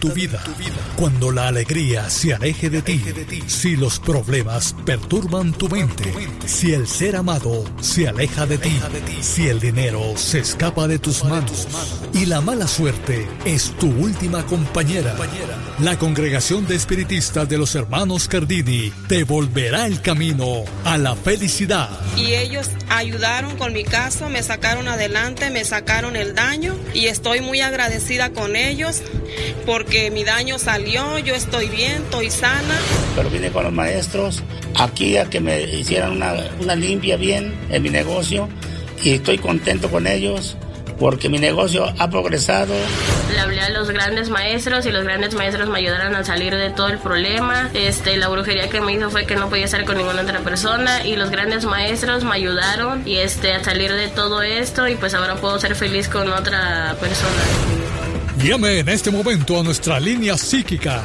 tu vida. Cuando la alegría se aleje de ti, si los problemas perturban tu mente, si el ser amado se aleja de ti, si el dinero se escapa de tus manos y la mala suerte es tu última compañera, la Congregación de Espiritistas de los Hermanos Cardini te volverá el camino a la felicidad. Y ellos ayudaron con mi caso, me sacaron adelante, me sacaron el daño y estoy muy agradecida con ellos porque mi daño salió, yo estoy bien, estoy sana. Pero vine con los maestros aquí a que me hicieran una limpia bien en mi negocio y estoy contento con ellos porque mi negocio ha progresado. Le hablé a los grandes maestros y los grandes maestros me ayudaron a salir de todo el problema. La brujería que me hizo fue que no podía estar con ninguna otra persona y los grandes maestros me ayudaron y a salir de todo esto y pues ahora puedo ser feliz con otra persona. Llame en este momento a nuestra línea psíquica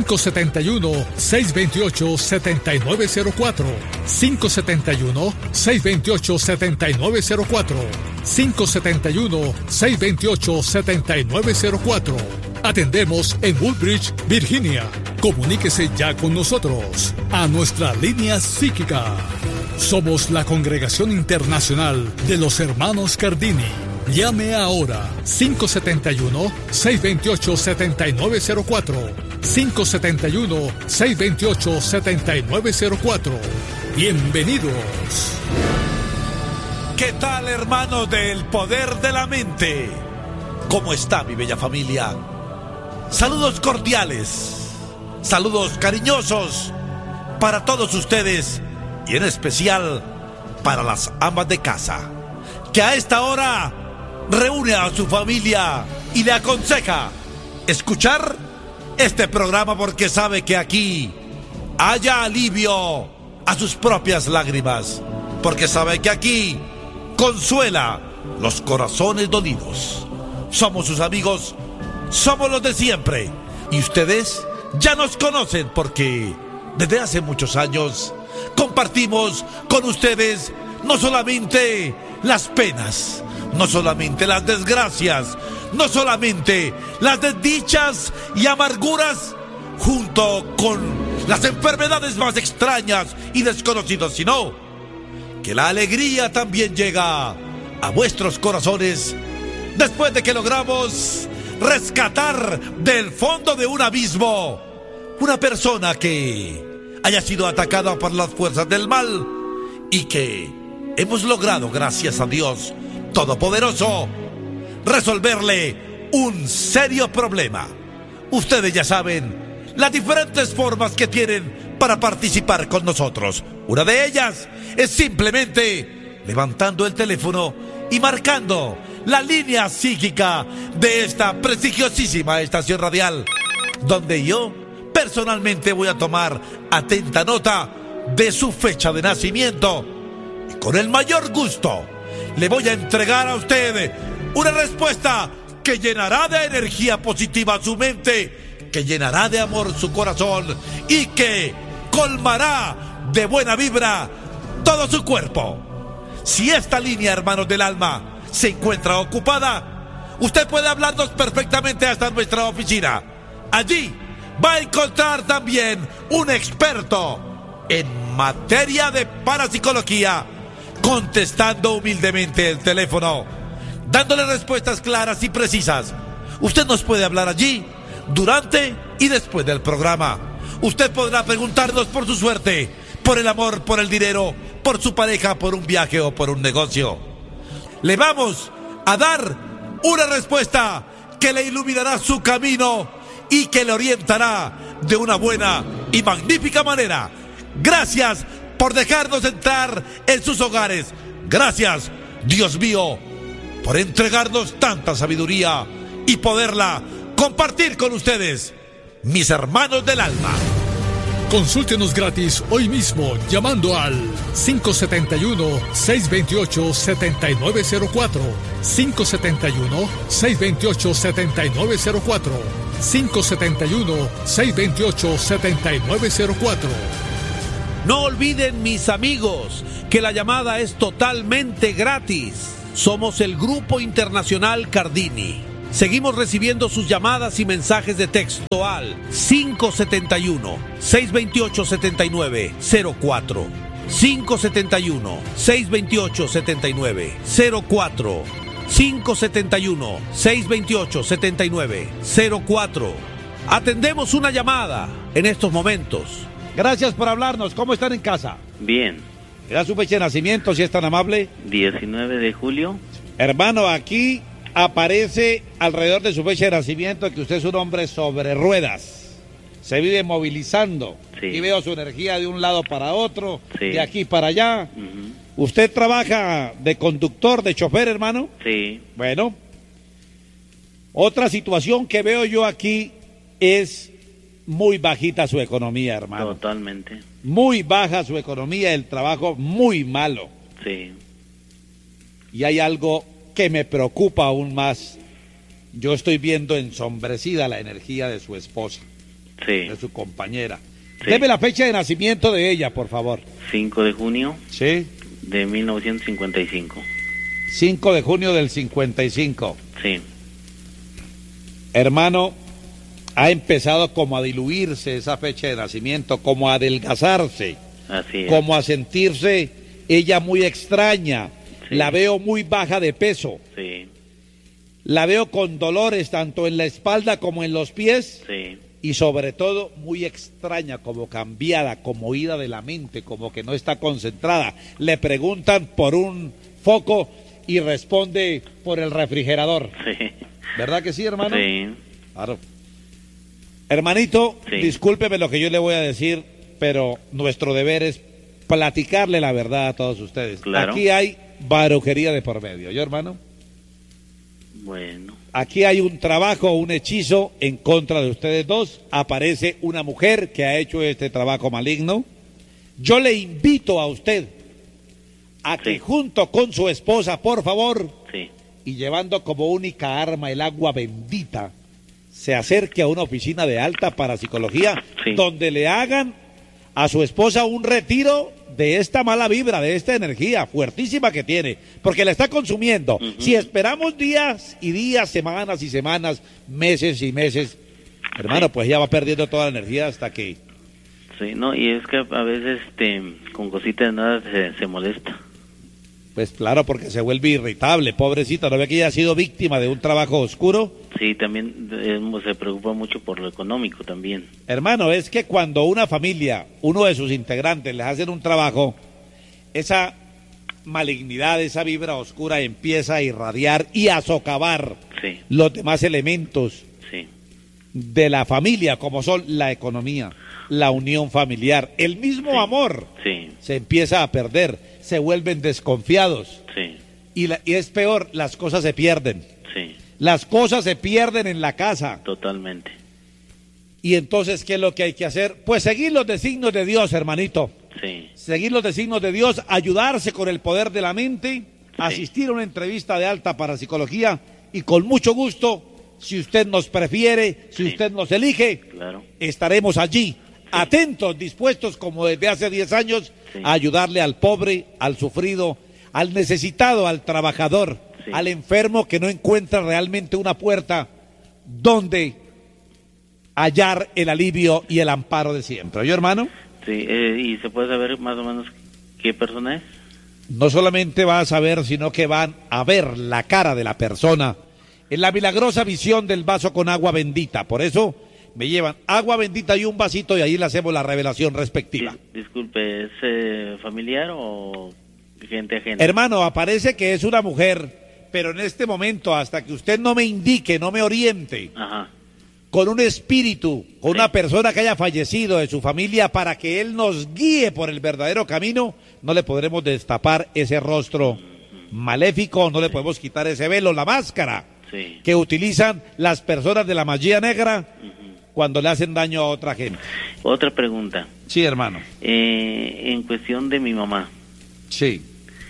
571-628-7904, 571-628-7904, 571-628-7904. Atendemos en Woodbridge, Virginia. Comuníquese ya con nosotros a nuestra línea psíquica. Somos la Congregación Internacional de los Hermanos Cardini. Llame ahora 571-628-7904, 571-628-7904. Bienvenidos. ¿Qué tal, hermanos del Poder de la Mente? ¿Cómo está mi bella familia? Saludos cordiales, saludos cariñosos para todos ustedes y en especial para las amas de casa, que a esta hora reúne a su familia y le aconseja escuchar este programa porque sabe que aquí haya alivio a sus propias lágrimas, porque sabe que aquí consuela los corazones dolidos. Somos sus amigos, somos los de siempre y ustedes ya nos conocen porque desde hace muchos años compartimos con ustedes no solamente las penas, no solamente las desgracias, no solamente las desdichas y amarguras, junto con las enfermedades más extrañas y desconocidas, sino que la alegría también llega a vuestros corazones después de que logramos rescatar del fondo de un abismo una persona que haya sido atacada por las fuerzas del mal y que hemos logrado, gracias a Dios Todopoderoso, resolverle un serio problema. Ustedes ya saben las diferentes formas que tienen para participar con nosotros. Una de ellas es simplemente levantando el teléfono y marcando la línea psíquica de esta prestigiosísima estación radial, donde yo personalmente voy a tomar atenta nota de su fecha de nacimiento y con el mayor gusto le voy a entregar a usted una respuesta que llenará de energía positiva su mente, que llenará de amor su corazón y que colmará de buena vibra todo su cuerpo. Si esta línea, hermanos del alma, se encuentra ocupada, usted puede hablarnos perfectamente hasta nuestra oficina. Allí va a encontrar también un experto en materia de parapsicología, contestando humildemente el teléfono, dándole respuestas claras y precisas. Usted nos puede hablar allí durante y después del programa. Usted podrá preguntarnos por su suerte, por el amor, por el dinero, por su pareja, por un viaje o por un negocio. Le vamos a dar una respuesta que le iluminará su camino y que le orientará de una buena y magnífica manera. Gracias por dejarnos entrar en sus hogares. Gracias, Dios mío, por entregarnos tanta sabiduría y poderla compartir con ustedes, mis hermanos del alma. Consúltenos gratis hoy mismo llamando al 571-628-7904, 571-628-7904, 571-628-7904. No olviden, mis amigos, que la llamada es totalmente gratis. Somos el Grupo Internacional Cardini. Seguimos recibiendo sus llamadas y mensajes de texto al 571-628-7904. 571-628-7904. 571-628-7904. Atendemos una llamada en estos momentos. Gracias por hablarnos. ¿Cómo están en casa? Bien. ¿Me da su fecha de nacimiento, si es tan amable? 19 de julio. Hermano, aquí aparece alrededor de su fecha de nacimiento que usted es un hombre sobre ruedas. Se vive movilizando. Sí. Y veo su energía de un lado para otro, sí, de aquí para allá. ¿Usted trabaja de conductor, de chofer, hermano? Sí. Bueno. Otra situación que veo yo aquí es muy bajita su economía, hermano. Totalmente. Muy baja su economía, el trabajo muy malo. Sí. Y hay algo que me preocupa aún más. Yo estoy viendo ensombrecida la energía de su esposa, Sí. de su compañera. Sí. Deme la fecha de nacimiento de ella, por favor. 5 de junio Sí. de 1955. 5 de junio del 55. Sí. Hermano, ha empezado como a diluirse esa fecha de nacimiento, como a adelgazarse, Así es. como a sentirse ella muy extraña. Sí. La veo muy baja de peso. Sí. La veo con dolores tanto en la espalda como en los pies. Sí. Y sobre todo muy extraña, como cambiada, como ida de la mente, como que no está concentrada. Le preguntan por un foco y responde por el refrigerador. Sí. ¿Verdad que sí, hermano? Sí. Claro. Hermanito, Sí. discúlpeme lo que yo le voy a decir, pero nuestro deber es platicarle la verdad a todos ustedes. Claro. Aquí hay barujería de por medio, ¿yo, hermano? Bueno. Aquí hay un trabajo, un hechizo en contra de ustedes dos. Aparece una mujer que ha hecho este trabajo maligno. Yo le invito a usted a que Sí. junto con su esposa, por favor, Sí. y llevando como única arma el agua bendita, se acerque a una oficina de alta parapsicología, Sí. donde le hagan a su esposa un retiro de esta mala vibra, de esta energía fuertísima que tiene, porque la está consumiendo. Si esperamos días y días, semanas y semanas, meses y meses, hermano, Sí. pues ya va perdiendo toda la energía hasta que... Sí, no, y es que a veces con cositas de nada se molesta. Pues claro, porque se vuelve irritable, pobrecita, ¿no ve que ella ha sido víctima de un trabajo oscuro? Sí, también se preocupa mucho por lo económico también. Hermano, es que cuando una familia, uno de sus integrantes les hacen un trabajo, esa malignidad, esa vibra oscura empieza a irradiar y a socavar Sí. los demás elementos Sí. de la familia, como son la economía, la unión familiar, el mismo Sí. amor Sí. se empieza a perder, se vuelven desconfiados Sí. y es peor, las cosas se pierden. Sí. Las cosas se pierden en la casa. Totalmente. Y entonces, ¿qué es lo que hay que hacer? Pues seguir los designios de Dios, hermanito. Sí. Seguir los designios de Dios, ayudarse con el poder de la mente, asistir a una entrevista de alta parapsicología y con mucho gusto, si usted nos prefiere, si Sí. usted nos elige, Claro. estaremos allí, atentos, dispuestos como desde hace 10 años Sí. a ayudarle al pobre, al sufrido, al necesitado, al trabajador, Sí. al enfermo que no encuentra realmente una puerta donde hallar el alivio y el amparo de siempre. ¿Yo, hermano? Sí, ¿y se puede saber más o menos qué persona es? No solamente va a saber, sino que van a ver la cara de la persona en la milagrosa visión del vaso con agua bendita. Por eso me llevan agua bendita y un vasito y ahí le hacemos la revelación respectiva. Disculpe, ¿es familiar o gente ajena? Hermano, aparece que es una mujer, pero en este momento, hasta que usted no me indique, no me oriente, Ajá. con un espíritu, con Sí. una persona que haya fallecido de su familia para que él nos guíe por el verdadero camino, no le podremos destapar ese rostro maléfico, no le podemos quitar ese velo, la máscara Sí. que utilizan las personas de la magia negra cuando le hacen daño a otra gente. Otra pregunta. Sí, hermano. En cuestión de mi mamá, Sí.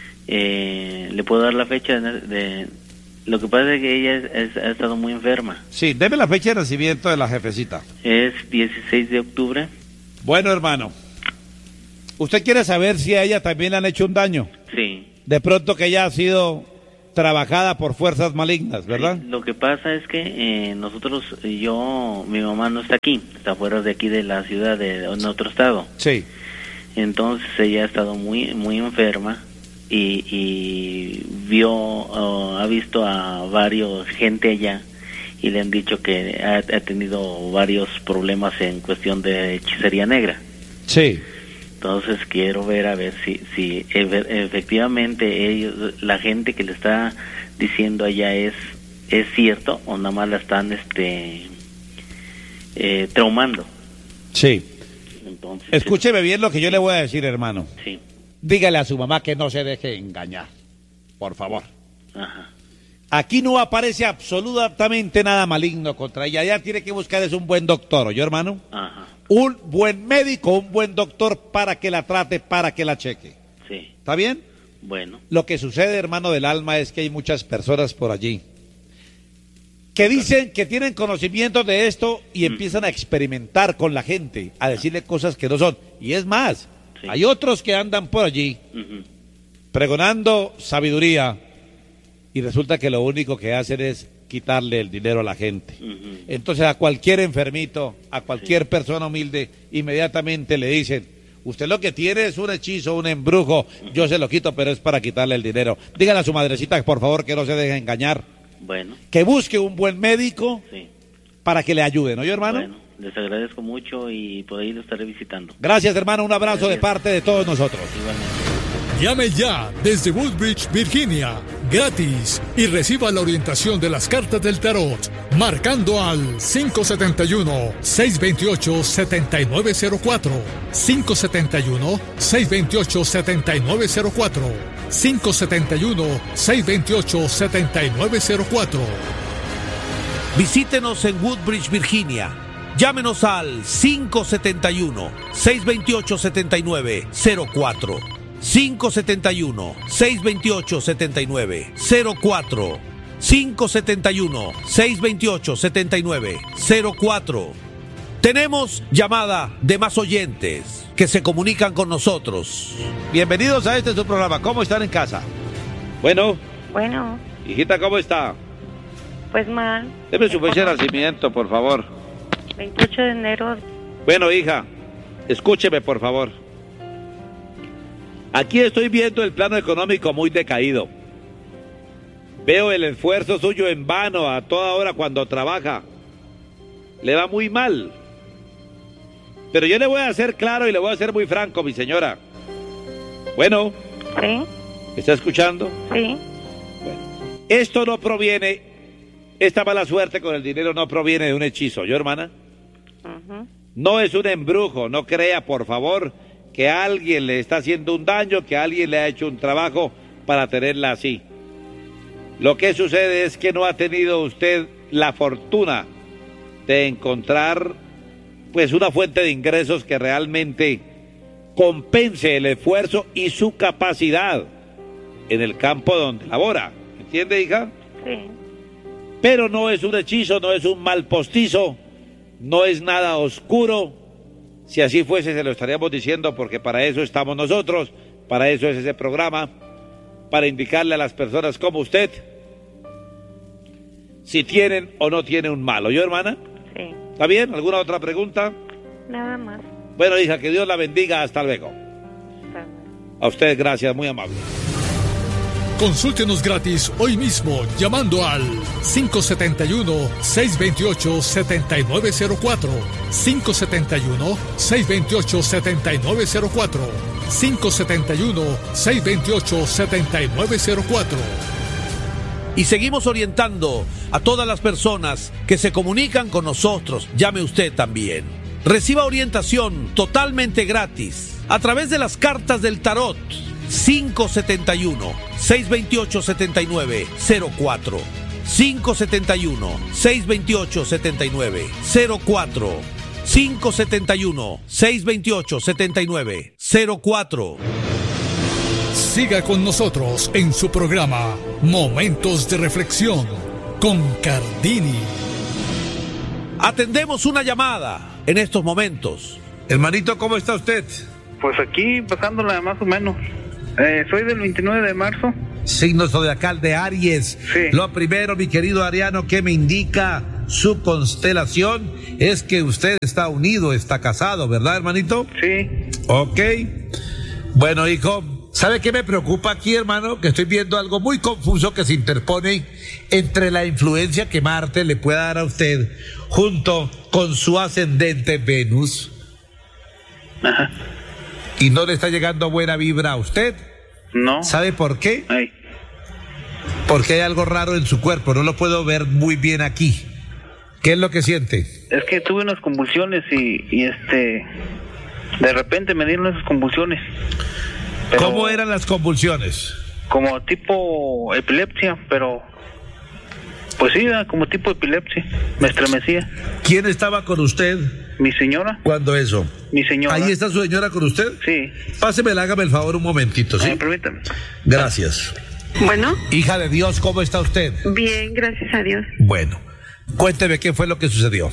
¿le puedo dar la fecha de... Lo que pasa es que ella ha estado muy enferma. Sí, deme la fecha de nacimiento de la jefecita. Es 16 de octubre. Bueno, hermano, ¿usted quiere saber si a ella también le han hecho un daño? Sí. De pronto que ella ha sido trabajada por fuerzas malignas, ¿verdad? Sí, lo que pasa es que mi mamá no está aquí, está fuera de aquí de la ciudad, en otro estado. Sí. Entonces ella ha estado muy enferma y ha visto a varios gente allá y le han dicho que ha tenido varios problemas en cuestión de hechicería negra. Sí. Entonces quiero ver a ver si efectivamente la gente que le está diciendo allá es cierto o nada más la están traumando. Sí. Entonces, escúcheme bien lo que yo le voy a decir, hermano. Sí. Dígale a su mamá que no se deje engañar, por favor. Ajá. Aquí no aparece absolutamente nada maligno contra ella. Ella tiene que buscar es un buen doctor, ¿oyó, hermano? Ajá. Un buen médico, un buen doctor para que la trate, para que la cheque. Sí. ¿Está bien? Bueno. Lo que sucede, hermano del alma, es que hay muchas personas por allí que dicen que tienen conocimiento de esto y empiezan a experimentar con la gente, a decirle cosas que no son. Y es más, hay otros que andan por allí pregonando sabiduría y resulta que lo único que hacen es quitarle el dinero a la gente. Entonces a cualquier enfermito, a cualquier persona humilde, inmediatamente le dicen: usted lo que tiene es un hechizo, un embrujo, yo se lo quito, pero es para quitarle el dinero. Dígale a su madrecita, por favor, que no se deje engañar. Bueno. Que busque un buen médico para que le ayude, ¿no, yo, hermano? Bueno, les agradezco mucho y por ahí lo estaré visitando. Gracias, hermano, un abrazo de parte de todos nosotros. Igualmente. Llame ya desde Woodbridge, Virginia, gratis, y reciba la orientación de las cartas del tarot, marcando al 571-628-7904, 571-628-7904, 571-628-7904. Visítenos en Woodbridge, Virginia. Llámenos al 571-628-7904. 571-628-7904. 571-628-7904. Tenemos llamada de más oyentes que se comunican con nosotros. Bienvenidos a este su programa. ¿Cómo están en casa? Bueno, hijita, ¿cómo está? Pues mal. Deme su fecha de nacimiento, por favor. 28 de enero. Bueno, hija, escúcheme, por favor. Aquí estoy viendo el plano económico muy decaído. Veo el esfuerzo suyo en vano a toda hora cuando trabaja. Le va muy mal. Pero yo le voy a ser claro y le voy a ser muy franco, mi señora. Bueno. Sí. ¿Está escuchando? Sí. Bueno, esto no proviene, esta mala suerte con el dinero no proviene de un hechizo, ¿yo, hermana? No es un embrujo, no crea, por favor, que alguien le está haciendo un daño, que alguien le ha hecho un trabajo para tenerla así. Lo que sucede es que no ha tenido usted la fortuna de encontrar pues una fuente de ingresos que realmente compense el esfuerzo y su capacidad en el campo donde labora. ¿Entiende, hija? Sí. Pero no es un hechizo, no es un mal postizo, no es nada oscuro. Si así fuese, se lo estaríamos diciendo, porque para eso estamos nosotros, para eso es ese programa, para indicarle a las personas como usted si tienen o no tienen un mal. ¿Oyó, hermana? Sí. ¿Está bien? ¿Alguna otra pregunta? Nada más. Bueno, hija, que Dios la bendiga. Hasta luego. A usted, gracias, muy amable. Consúltenos gratis hoy mismo llamando al 571-628-7904, 571-628-7904, 571-628-7904. Y seguimos orientando a todas las personas que se comunican con nosotros. Llame usted también. Reciba orientación totalmente gratis a través de las cartas del tarot. 571-628-7904, 571-628-7904, 571-628-7904. Siga con nosotros en su programa Momentos de Reflexión con Cardini. Atendemos una llamada en estos momentos. Hermanito, ¿cómo está usted? Pues aquí pasándola más o menos. Soy del 29 de marzo Signo zodiacal de Aries. Sí. Lo primero, mi querido Ariano, que me indica su constelación es que usted está unido, está casado, ¿verdad, hermanito? Sí. Ok. Bueno, hijo, ¿sabe qué me preocupa aquí, hermano? Que estoy viendo algo muy confuso que se interpone entre la influencia que Marte le pueda dar a usted junto con su ascendente Venus. Ajá. Y no le está llegando buena vibra a usted. No. ¿Sabe por qué? Ay. Porque hay algo raro en su cuerpo, no lo puedo ver muy bien aquí. ¿Qué es lo que siente? Es que tuve unas convulsiones y de repente me dieron esas convulsiones. Pero ¿Cómo eran las convulsiones? como tipo epilepsia, pero pues sí, era como tipo epilepsia. Me estremecía. ¿Quién estaba con usted? Mi señora. ¿Cuándo eso? Mi señora. ¿Ahí está su señora con usted? Sí. Pásemela, hágame el favor un momentito, ¿sí? Permítame. Gracias. Bueno, Hija de Dios, ¿cómo está usted? bien, gracias a Dios. Bueno, cuénteme qué fue lo que sucedió.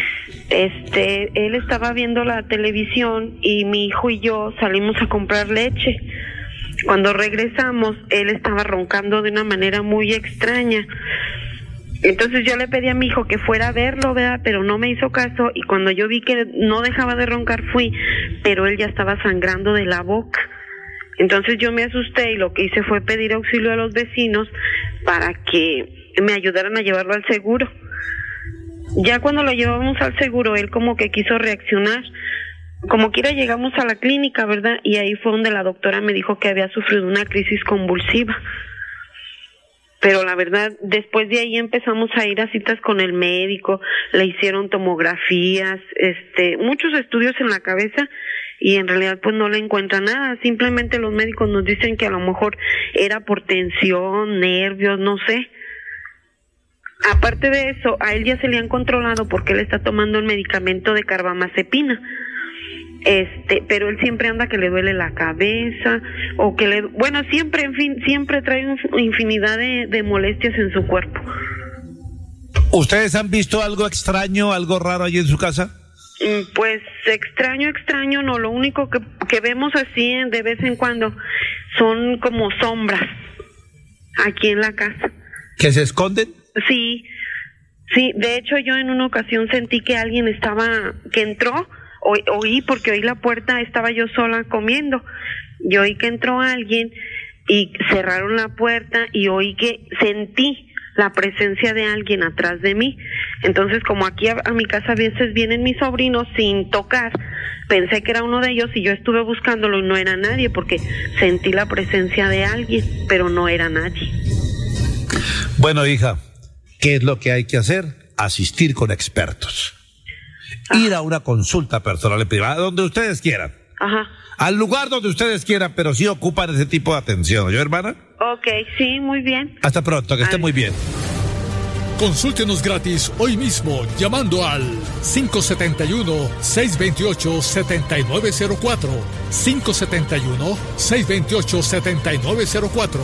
Él estaba viendo la televisión y mi hijo y yo salimos a comprar leche. Cuando regresamos, él estaba roncando de una manera muy extraña. Entonces yo le pedí a mi hijo que fuera a verlo, ¿verdad? Pero no me hizo caso, y cuando yo vi que no dejaba de roncar fui, pero él ya estaba sangrando de la boca. Entonces yo me asusté y lo que hice fue pedir auxilio a los vecinos para que me ayudaran a llevarlo al seguro. Ya cuando lo llevamos al seguro, él como que quiso reaccionar. Como quiera llegamos a la clínica, ¿verdad? Y ahí fue donde la doctora me dijo que había sufrido una crisis convulsiva. Pero la verdad, después de ahí empezamos a ir a citas con el médico, le hicieron tomografías, muchos estudios en la cabeza, y en realidad pues no le encuentran nada. Simplemente los médicos nos dicen que a lo mejor era por tensión, nervios, no sé. Aparte de eso, a él ya se le han controlado porque él está tomando el medicamento de carbamazepina. Pero él siempre anda que le duele la cabeza, o que siempre, en fin, siempre trae una infinidad de molestias en su cuerpo. ¿Ustedes han visto algo extraño, algo raro allí en su casa? Pues extraño no, lo único que vemos así de vez en cuando son como sombras aquí en la casa. ¿Que se esconden? Sí, de hecho yo en una ocasión sentí que alguien que entró, oí porque oí la puerta, estaba yo sola comiendo, yo oí que entró alguien y cerraron la puerta y sentí la presencia de alguien atrás de mí. Entonces, como aquí a mi casa a veces vienen mis sobrinos sin tocar, pensé que era uno de ellos y yo estuve buscándolo y no era nadie, porque sentí la presencia de alguien, pero no era nadie. Bueno, hija, ¿qué es lo que hay que hacer? Asistir con expertos. Ir a una consulta personal y privada, donde ustedes quieran. Ajá. Al lugar donde ustedes quieran, pero sí ocupan ese tipo de atención. ¿Yo, hermana? Ok, sí, muy bien. Hasta pronto, que esté muy bien. Consúltenos gratis hoy mismo llamando al 571-628-7904. 571-628-7904.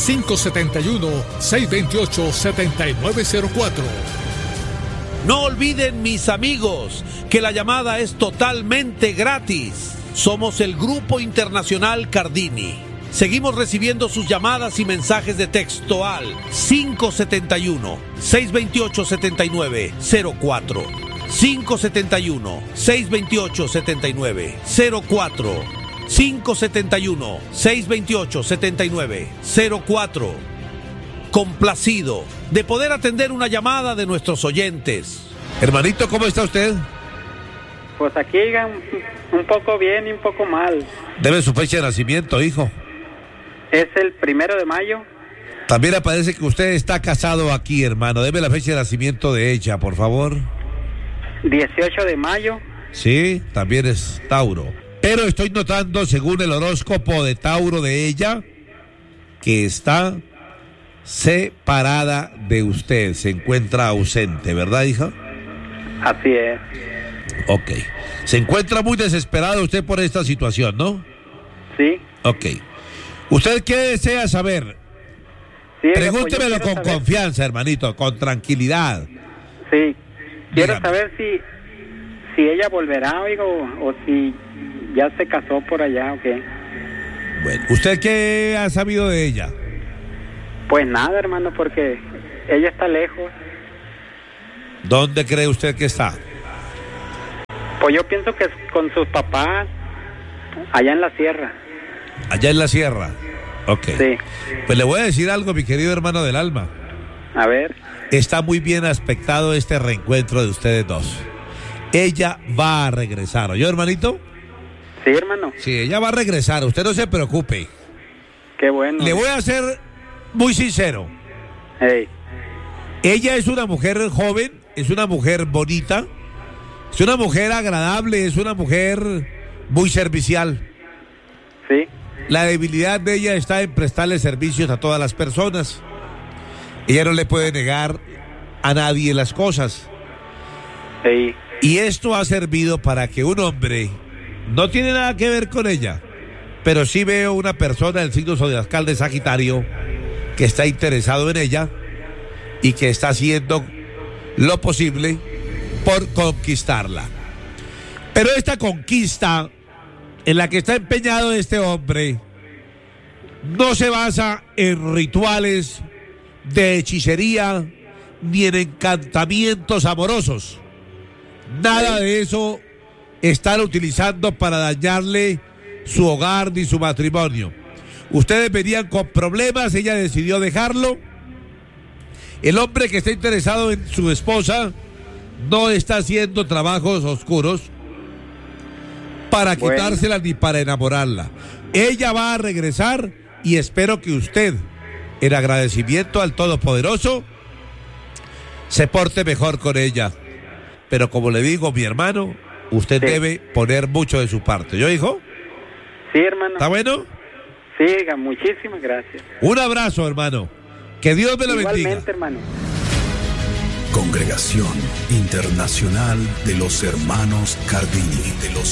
571-628-7904. No olviden, mis amigos, que la llamada es totalmente gratis. Somos el Grupo Internacional Cardini. Seguimos recibiendo sus llamadas y mensajes de texto al 571-628-7904. 571-628-7904. 571-628-7904. Complacido de poder atender una llamada de nuestros oyentes. Hermanito, ¿cómo está usted? Pues aquí un poco bien y un poco mal. Debe su fecha de nacimiento, hijo. Es el 1 de mayo. También aparece que usted está casado aquí, hermano. Debe la fecha de nacimiento de ella, por favor. 18 de mayo. Sí, también es Tauro. Pero estoy notando, según el horóscopo de Tauro de ella, que está separada de usted, se encuentra ausente, ¿verdad, hija? Así es. Ok. Se encuentra muy desesperada usted por esta situación, ¿no? Sí. Ok. ¿Usted qué desea saber? Sí, pregúntemelo con confianza, hermanito, con tranquilidad. Sí. Quiero Dígame. saber si ella volverá, oigo, o si ya se casó por allá o qué. Bueno, ¿usted qué ha sabido de ella? Pues nada, hermano, porque ella está lejos. ¿Dónde cree usted que está? Pues yo pienso que con sus papás, allá en la sierra. Allá en la sierra. Ok. Sí. Pues le voy a decir algo, mi querido hermano del alma. A ver. Está muy bien aspectado este reencuentro de ustedes dos. Ella va a regresar, ¿oyó, hermanito? Sí, hermano. Sí, ella va a regresar, usted no se preocupe. Qué bueno. Le voy a ser muy sincero. Hey. Ella es una mujer joven, es una mujer bonita, es una mujer agradable, es una mujer muy servicial. Sí. La debilidad de ella está en prestarle servicios a todas las personas. Ella no le puede negar a nadie las cosas. Hey. Y esto ha servido para que un hombre, no tiene nada que ver con ella, pero sí veo una persona del signo zodiacal de Sagitario que está interesado en ella y que está haciendo lo posible por conquistarla. Pero esta conquista en la que está empeñado este hombre no se basa en rituales de hechicería ni en encantamientos amorosos. Nada de eso están utilizando para dañarle su hogar ni su matrimonio. Ustedes venían con problemas, ella decidió dejarlo. El hombre que está interesado en su esposa no está haciendo trabajos oscuros para quitársela ni para enamorarla. Ella va a regresar y espero que usted, en agradecimiento al Todopoderoso, se porte mejor con ella. Pero como le digo, mi hermano, usted debe poner mucho de su parte. ¿Yo, hijo? Sí, hermano. ¿Está bueno? Sí, muchísimas gracias. Un abrazo, hermano. Que Dios me lo bendiga. Igualmente, hermano. Congregación Internacional de los Hermanos Cardini.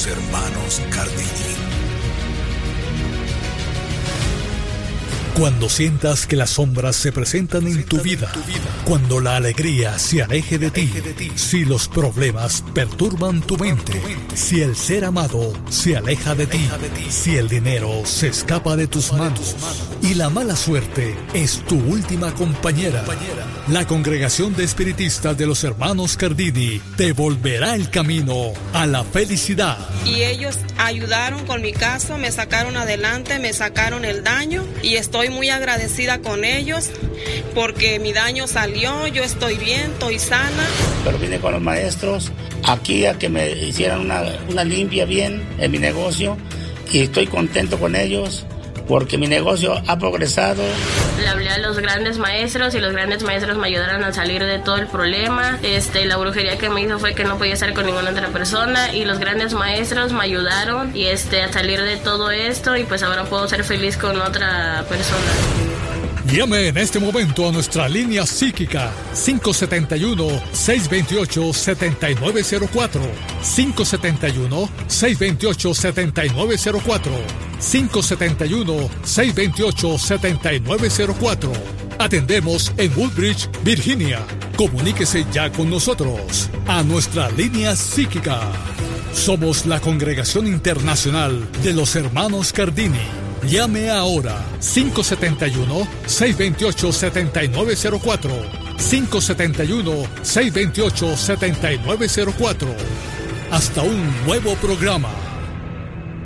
Cuando sientas que las sombras se presentan en tu vida, cuando la alegría se aleje de ti, si los problemas perturban tu mente, si el ser amado se aleja de ti, si el dinero se escapa de tus manos y la mala suerte es tu última compañera, la Congregación de Espiritistas de los Hermanos Cardini te volverá el camino a la felicidad. Y ellos ayudaron con mi caso, me sacaron adelante, me sacaron el daño y estoy muy agradecida con ellos porque mi daño salió, yo estoy bien, estoy sana. Pero vine con los maestros aquí a que me hicieran una limpia bien en mi negocio y estoy contento con ellos porque mi negocio ha progresado. Le hablé a los grandes maestros y los grandes maestros me ayudaron a salir de todo el problema. La brujería que me hizo fue que no podía estar con ninguna otra persona y los grandes maestros me ayudaron y a salir de todo esto y pues ahora puedo ser feliz con otra persona. Llame en este momento a nuestra línea psíquica 571-628-7904 571-628-7904 571-628-7904. Atendemos en Woodbridge, Virginia. Comuníquese ya con nosotros a nuestra línea psíquica. Somos la Congregación Internacional de los Hermanos Cardini. Llame ahora 571-628-7904 571-628-7904. Hasta un nuevo programa.